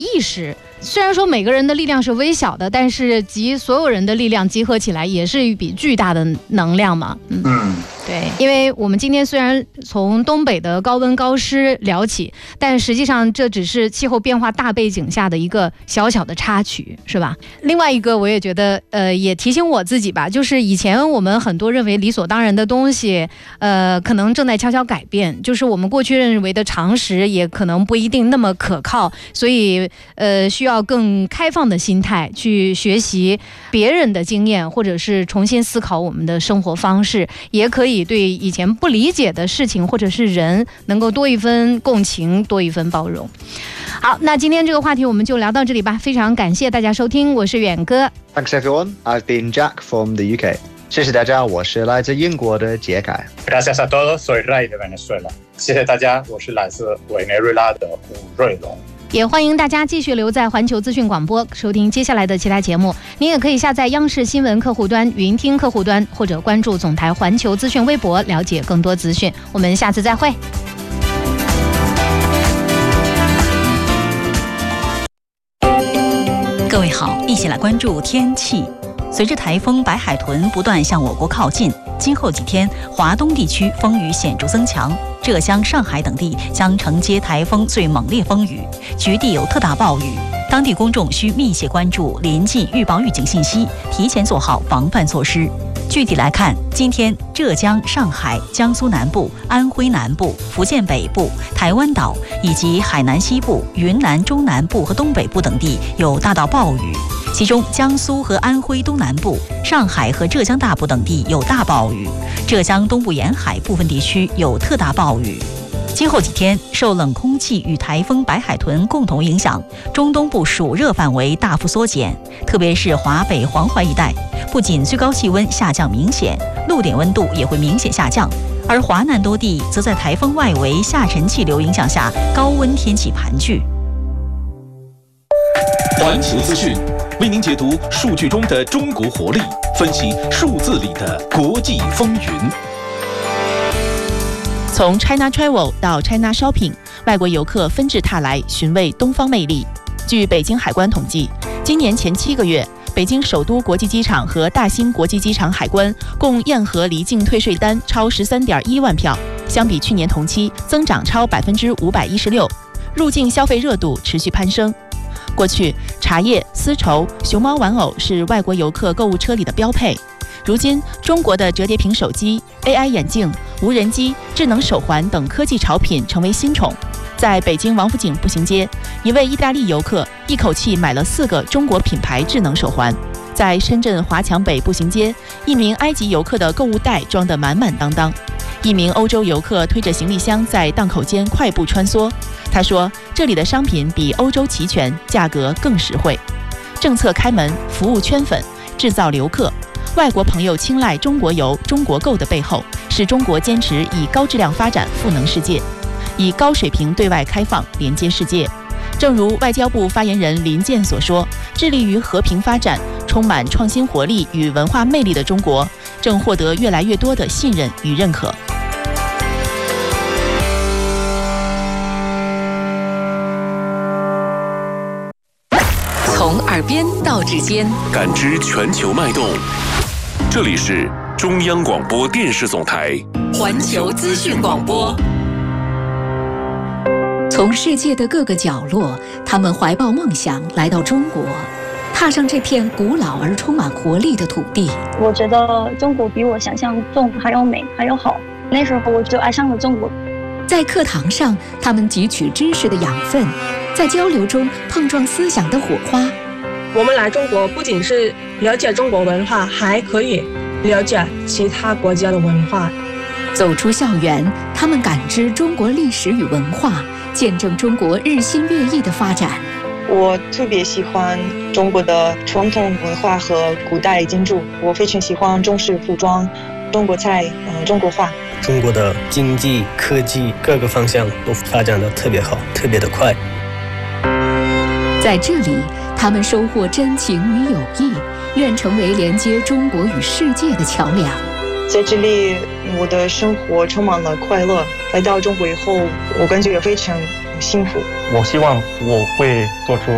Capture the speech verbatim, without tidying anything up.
意识。虽然说每个人的力量是微小的，但是集所有人的力量集合起来也是一笔巨大的能量嘛。嗯，嗯对，因为我们今天虽然从东北的高温高湿聊起，但实际上这只是气候变化大背景下的一个小小的插曲，是吧？另外一个我也觉得，呃，也提醒我自己吧，就是以前我们很多认为理所当然的东西，呃，可能正在悄悄改变，就是我们过去认为的常识也可能不一定那么可靠，所以呃，需要要更开放的心态去学习别人的经验，或者是重新思考我们的生活方式，也可以对以前不理解的事情或者是人能够多一分共情，多一分包容。好，那今天这个话题我们就聊到这里吧，非常感谢大家收听，我是远哥。 Thanks everyone, I've been Jack from the U K. 谢谢大家，我是来自英国的杰凯。 Gracias a todos, soy Ray de Venezuela. 谢谢大家，我是来自委内瑞拉的胡瑞龙。 也欢迎大家继续留在环球资讯广播收听接下来的其他节目，您也可以下载央视新闻客户端、云听客户端，或者关注总台环球资讯微博了解更多资讯。我们下次再会。 各位好，一起来关注天气。随着台风白海豚不断向我国靠近，今后几天华东地区风雨显著增强，浙江、上海等地将承接台风最猛烈风雨，局地有特大暴雨。当地公众需密切关注临近预报预警信息，提前做好防范措施。具体来看，今天浙江、上海、江苏南部、安徽南部、福建北部、台湾岛以及海南西部、云南中南部和东北部等地有大到暴雨，其中江苏和安徽东南部、上海和浙江大部等地有大暴雨，浙江东部沿海部分地区有特大暴雨。今后几天，受冷空气与台风白海豚共同影响，中东部暑热范围大幅缩减，特别是华北、黄淮一带，不仅最高气温下降明显，陆点温度也会明显下降，而华南多地则在台风外围下沉气流影响下，高温天气盘踞。 环球资讯为您解读数据中的中国活力，分析数字里的国际风云。 从 China Travel 到 China Shopping， 外国游客纷至沓来寻味东方魅力。据北京海关统计，今年前七个月，北京首都国际机场和大兴国际机场海关共验核离境退税单超十三点一万票，相比去年同期增长超百分之五百一十六，入境消费热度持续攀升。过去，茶叶、丝绸、熊猫玩偶是外国游客购物车里的标配。如今，中国的折叠屏手机、A I 眼镜、无人机、智能手环等科技潮品成为新宠。在北京王府井步行街，一位意大利游客一口气买了四个中国品牌智能手环。在深圳华强北步行街，一名埃及游客的购物袋装得满满当当。一名欧洲游客推着行李箱在档口间快步穿梭，他说：“这里的商品比欧洲齐全，价格更实惠。”政策开门，服务圈粉，制造留客。外国朋友青睐中国游、中国购的背后，是中国坚持以高质量发展赋能世界，以高水平对外开放连接世界。正如外交部发言人林健所说，致力于和平发展、充满创新活力与文化魅力的中国，正获得越来越多的信任与认可。 从耳边到指尖， 感知全球脉动。这里是中央广播电视总台环球资讯广播。 从世界的各个角落，他们怀抱梦想来到中国，踏上这片古老而充满活力的土地。 我觉得中国比我想象中还要美，还要好。那时候我就爱上了中国。 在课堂上，他们汲取知识的养分，在交流中碰撞思想的火花。 我们来中国不仅是了解中国文化，还可以了解其他国家的文化。 走出校园，他们感知中国历史与文化，见证中国日新月异的发展。 我特别喜欢中国的传统文化和古代建筑，我非常喜欢中式服装、中国菜、呃、中国画。 中国的经济、科技各个方向都发展得特别好，特别的快。 在这里，他们收获真情与友谊，愿成为连接中国与世界的桥梁。 在这里，我的生活充满了快乐。来到中国以后，我感觉也非常幸福。 我希望我会做出